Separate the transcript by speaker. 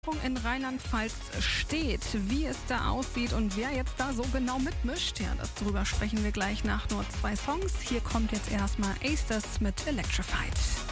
Speaker 1: In Rheinland-Pfalz steht, wie es da aussieht und wer jetzt da so genau mitmischt. Ja, darüber sprechen wir gleich nach nur 2 Songs. Hier kommt jetzt erstmal Acers mit Electrified.